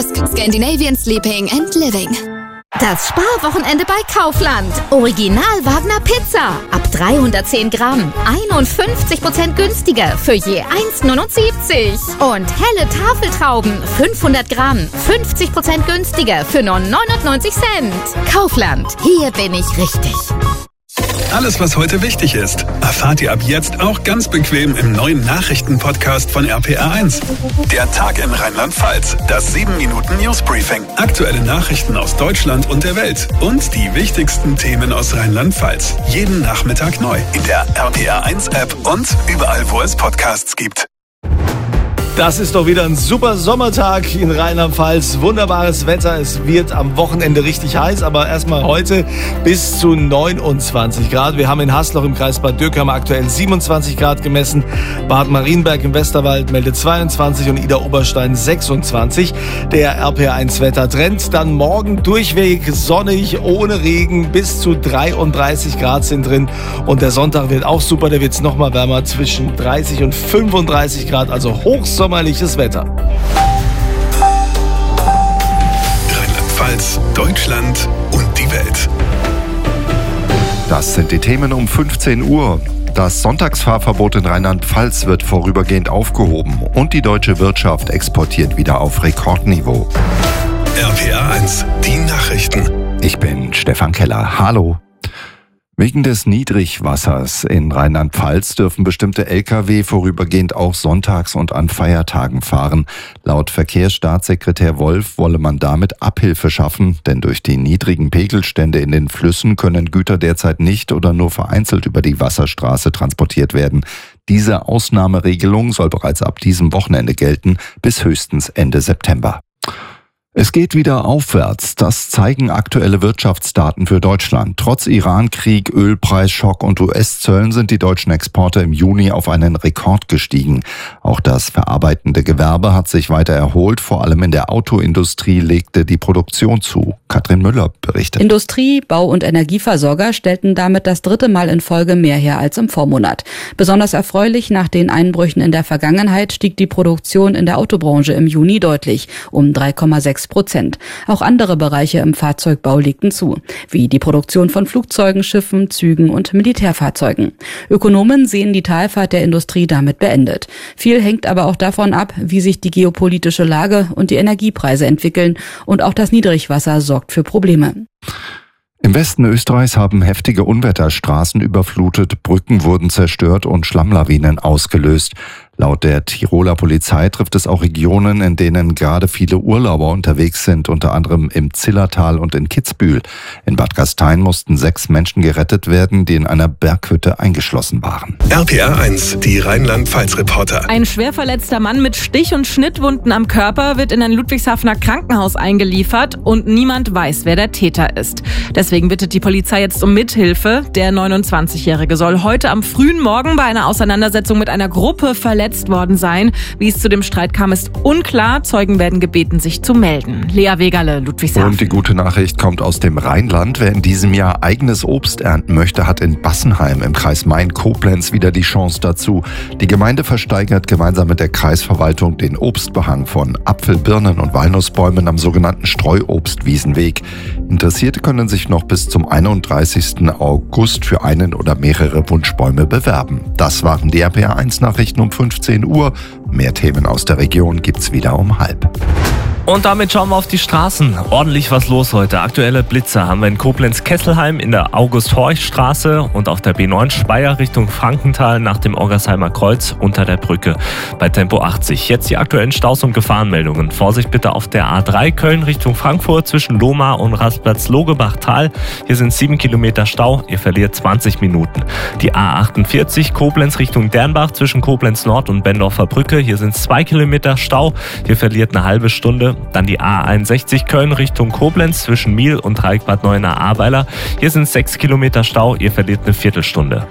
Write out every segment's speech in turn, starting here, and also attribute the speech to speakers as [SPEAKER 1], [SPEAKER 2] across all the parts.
[SPEAKER 1] Maersk, Scandinavian Sleeping and Living.
[SPEAKER 2] Das Sparwochenende bei Kaufland. Original Wagner Pizza. Ab 310 Gramm. 51% günstiger für je 1,79. Und helle Tafeltrauben. 500 Gramm. 50% günstiger für nur 99 Cent. Kaufland. Hier bin ich richtig.
[SPEAKER 3] Alles, was heute wichtig ist, erfahrt ihr ab jetzt auch ganz bequem im neuen Nachrichtenpodcast von RPR1. Der Tag in Rheinland-Pfalz, das 7-Minuten-News-Briefing, aktuelle Nachrichten aus Deutschland und der Welt und die wichtigsten Themen aus Rheinland-Pfalz. Jeden Nachmittag neu in der RPR1-App und überall, wo es Podcasts gibt.
[SPEAKER 4] Das ist doch wieder ein super Sommertag in Rheinland-Pfalz. Wunderbares Wetter. Es wird am Wochenende richtig heiß, aber erstmal heute bis zu 29 Grad. Wir haben in Hasloch im Kreis Bad Dürkheim aktuell 27 Grad gemessen. Bad Marienberg im Westerwald meldet 22 und Idar-Oberstein 26. Der RPR1-Wettertrend. Dann morgen durchweg sonnig, ohne Regen. Bis zu 33 Grad sind drin. Und der Sonntag wird auch super. Da wird es nochmal wärmer, zwischen 30 und 35 Grad. Also hochsommerliches Wetter.
[SPEAKER 3] Rheinland-Pfalz, Deutschland und die Welt.
[SPEAKER 5] Das sind die Themen um 15 Uhr. Das Sonntagsfahrverbot in Rheinland-Pfalz wird vorübergehend aufgehoben und die deutsche Wirtschaft exportiert wieder auf Rekordniveau.
[SPEAKER 3] RPR1, die Nachrichten.
[SPEAKER 5] Ich bin Stefan Keller. Hallo. Wegen des Niedrigwassers in Rheinland-Pfalz dürfen bestimmte Lkw vorübergehend auch sonntags und an Feiertagen fahren. Laut Verkehrsstaatssekretär Wolf wolle man damit Abhilfe schaffen, denn durch die niedrigen Pegelstände in den Flüssen können Güter derzeit nicht oder nur vereinzelt über die Wasserstraße transportiert werden. Diese Ausnahmeregelung soll bereits ab diesem Wochenende gelten, bis höchstens Ende September. Es geht wieder aufwärts. Das zeigen aktuelle Wirtschaftsdaten für Deutschland. Trotz Iran-Krieg, Ölpreisschock und US-Zöllen sind die deutschen Exporte im Juni auf einen Rekord gestiegen. Auch das verarbeitende Gewerbe hat sich weiter erholt. Vor allem in der Autoindustrie legte die Produktion zu. Katrin Müller berichtet.
[SPEAKER 6] Industrie, Bau- und Energieversorger stellten damit das 3. Mal in Folge mehr her als im Vormonat. Besonders erfreulich, nach den Einbrüchen in der Vergangenheit stieg die Produktion in der Autobranche im Juni deutlich um 3,6%. Auch andere Bereiche im Fahrzeugbau legten zu, wie die Produktion von Flugzeugen, Schiffen, Zügen und Militärfahrzeugen. Ökonomen sehen die Talfahrt der Industrie damit beendet. Viel hängt aber auch davon ab, wie sich die geopolitische Lage und die Energiepreise entwickeln, und auch das Niedrigwasser sorgt für Probleme.
[SPEAKER 5] Im Westen Österreichs haben heftige Unwetter Straßen überflutet, Brücken wurden zerstört und Schlammlawinen ausgelöst. Laut der Tiroler Polizei trifft es auch Regionen, in denen gerade viele Urlauber unterwegs sind, unter anderem im Zillertal und in Kitzbühel. In Bad Gastein mussten 6 Menschen gerettet werden, die in einer Berghütte eingeschlossen waren.
[SPEAKER 3] RPR1, die Rheinland-Pfalz-Reporter.
[SPEAKER 7] Ein schwer verletzter Mann mit Stich- und Schnittwunden am Körper wird in ein Ludwigshafener Krankenhaus eingeliefert und niemand weiß, wer der Täter ist. Deswegen bittet die Polizei jetzt um Mithilfe. Der 29-Jährige soll heute am frühen Morgen bei einer Auseinandersetzung mit einer Gruppe verletzt worden sein. Wie es zu dem Streit kam, ist unklar. Zeugen werden gebeten, sich zu melden. Lea Wegerle, Ludwigshafen.
[SPEAKER 5] Und die gute Nachricht kommt aus dem Rheinland. Wer in diesem Jahr eigenes Obst ernten möchte, hat in Bassenheim im Kreis Main-Koblenz wieder die Chance dazu. Die Gemeinde versteigert gemeinsam mit der Kreisverwaltung den Obstbehang von Apfel-, Birnen- und Walnussbäumen am sogenannten Streuobstwiesenweg. Interessierte können sich noch bis zum 31. August für einen oder mehrere Wunschbäume bewerben. Das waren die RPR1-Nachrichten um 15 Uhr. Mehr Themen aus der Region gibt's wieder um 12:30.
[SPEAKER 8] Und damit schauen wir auf die Straßen. Ordentlich was los heute. Aktuelle Blitzer haben wir in Koblenz-Kesselheim in der August-Horch-Straße und auf der B9 Speyer Richtung Frankenthal nach dem Orgersheimer Kreuz unter der Brücke bei Tempo 80. Jetzt die aktuellen Staus- und Gefahrenmeldungen. Vorsicht bitte auf der A3 Köln Richtung Frankfurt zwischen Lohmar und Rastplatz Logebach-Tal. Hier sind 7 Kilometer Stau. Ihr verliert 20 Minuten. Die A48 Koblenz Richtung Dernbach zwischen Koblenz Nord und Bendorfer Brücke. Hier sind 2 Kilometer Stau. Ihr verliert eine halbe Stunde. Dann die A61 Köln Richtung Koblenz zwischen Miel und Reicbad Neuenahr-Ahrweiler. Hier sind 6 Kilometer Stau, ihr verliert eine Viertelstunde.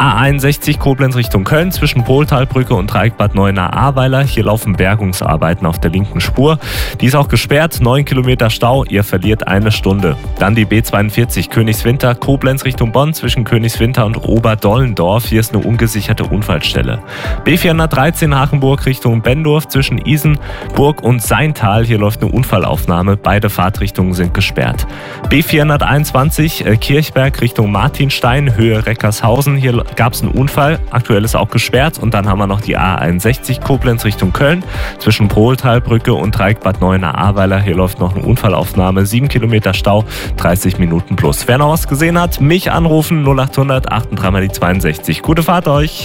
[SPEAKER 8] A61 Koblenz Richtung Köln zwischen Pohltalbrücke und Reicbad Neuenahr-Ahrweiler. Hier laufen Bergungsarbeiten auf der linken Spur. Die ist auch gesperrt, 9 Kilometer Stau, ihr verliert eine Stunde. Dann die B42 Königswinter Koblenz Richtung Bonn zwischen Königswinter und Oberdollendorf. Hier ist eine ungesicherte Unfallstelle. B413 Hachenburg Richtung Bendorf zwischen Isenburg und Seintal. hier läuft eine Unfallaufnahme. Beide Fahrtrichtungen sind gesperrt. B421 Kirchberg Richtung Martinstein, Höhe Reckershausen. Hier gab es einen Unfall. Aktuell ist auch gesperrt. Und dann haben wir noch die A61 Koblenz Richtung Köln. Zwischen Pohltalbrücke und Dreieck Bad Neuenahr-Ahrweiler. Hier läuft noch eine Unfallaufnahme. 7 Kilometer Stau, 30 Minuten plus. Wer noch was gesehen hat, mich anrufen. 0800 83 mal die 62. Gute Fahrt euch.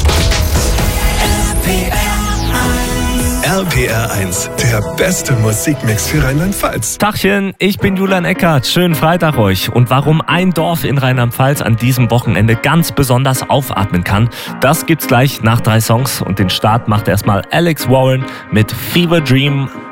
[SPEAKER 3] RPR 1, der beste Musikmix für Rheinland-Pfalz.
[SPEAKER 8] Tachchen, ich bin Julian Eckert. Schönen Freitag euch. Und warum ein Dorf in Rheinland-Pfalz an diesem Wochenende ganz besonders aufatmen kann, das gibt's gleich nach 3 Songs. Und den Start macht erstmal Alex Warren mit Fever Dream.